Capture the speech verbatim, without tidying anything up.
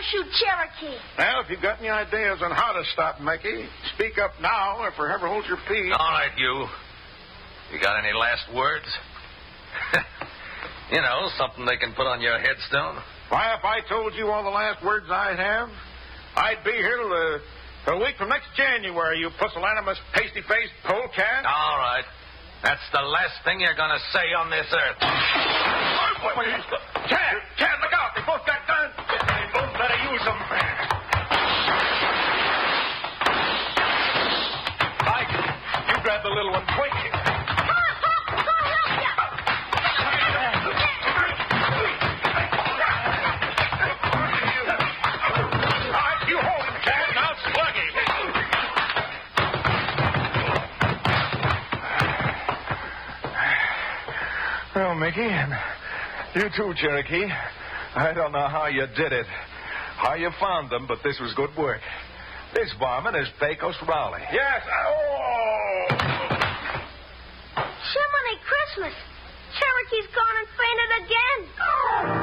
shoot Cherokee. Well, if you've got any ideas on how to stop Mickey, speak up now or forever hold your peace. All right, you. You got any last words? You know, something they can put on your headstone. Why, if I told you all the last words I have, I'd be here till the, till the week from next January, you pusillanimous, pasty-faced polecat. All right. That's the last thing you're going to say on this earth. Chad, Chad, look out. They both got guns. They both better use them. Mike, you grab the little one quick. Well, Mickey, and you too, Cherokee. I don't know how you did it, how you found them, but this was good work. This varmint is Pecos Rowley. Yes. Oh! Jiminy Christmas. Cherokee's gone and fainted again.